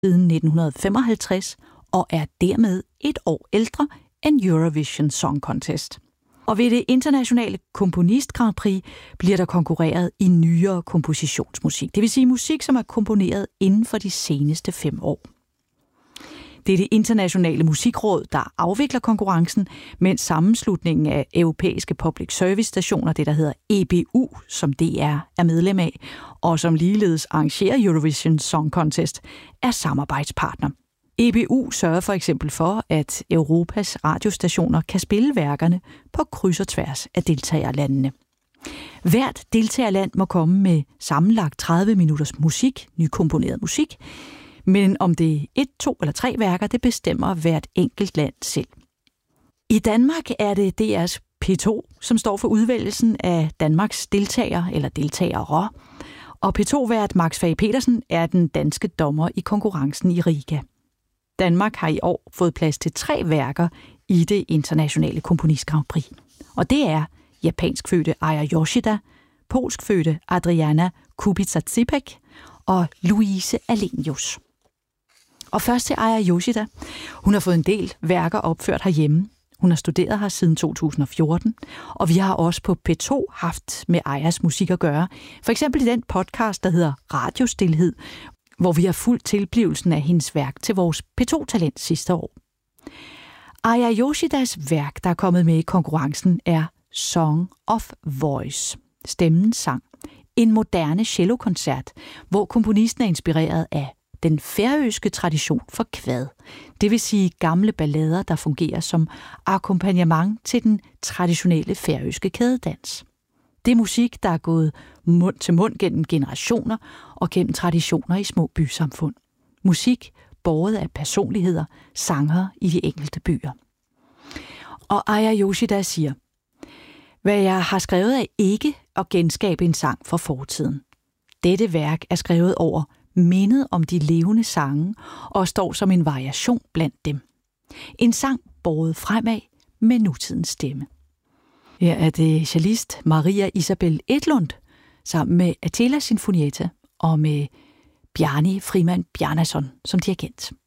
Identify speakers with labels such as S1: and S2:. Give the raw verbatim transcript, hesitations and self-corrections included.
S1: siden nitten femoghalvtreds og er dermed et år ældre end Eurovision Song Contest. Og ved det internationale komponist Grand Prix bliver der konkurreret i nyere kompositionsmusik, det vil sige musik, som er komponeret inden for de seneste fem år. Det er det internationale musikråd, der afvikler konkurrencen, mens sammenslutningen af europæiske public service stationer, det der hedder E B U, som D R er medlem af, og som ligeledes arrangerer Eurovision Song Contest, er samarbejdspartner. E B U sørger for eksempel for, at Europas radiostationer kan spille værkerne på kryds og tværs af deltagerlandene. Hvert deltagerland må komme med sammenlagt tredive minutters musik, nykomponeret musik, men om det er et, to eller tre værker, det bestemmer hvert enkelt land selv. I Danmark er det D R's P to, som står for udvælgelsen af Danmarks deltager eller deltagere, og P to-vært Max Fage Petersen er den danske dommer i konkurrencen i Riga. Danmark har i år fået plads til tre værker i det internationale komponist Grand Prix. Og det er japanskfødte Aya Yoshida, polskfødte Adriana Kubica-Zipek og Louise Alenius. Og først til Aya Yoshida. Hun har fået en del værker opført herhjemme. Hun har studeret her siden to tusind og fjorten, og vi har også på P to haft med Ayas musik at gøre. For eksempel i den podcast, der hedder Radiostilhed, hvor vi har fulgt tilblivelsen af hendes værk til vores P to-talent sidste år. Aya Yoshidas værk, der er kommet med i konkurrencen, er Song of Voice, stemmens sang. En moderne cellokoncert, hvor komponisten er inspireret af den færøske tradition for kvad. Det vil sige gamle ballader, der fungerer som akkompagnement til den traditionelle færøske kædedans. Det er musik, der er gået mund til mund gennem generationer og gennem traditioner i små bysamfund. Musik båret af personligheder, sangere i de enkelte byer. Og Aya Yoshida siger, hvad jeg har skrevet er ikke at genskabe en sang fra fortiden. Dette værk er skrevet over mindet om de levende sange og står som en variation blandt dem. En sang båret fremad med nutidens stemme. Her er det cellist Maria Isabel Edlund sammen med Atela Sinfonietta og med Bjarni Frimand Bjarnason som dirigent.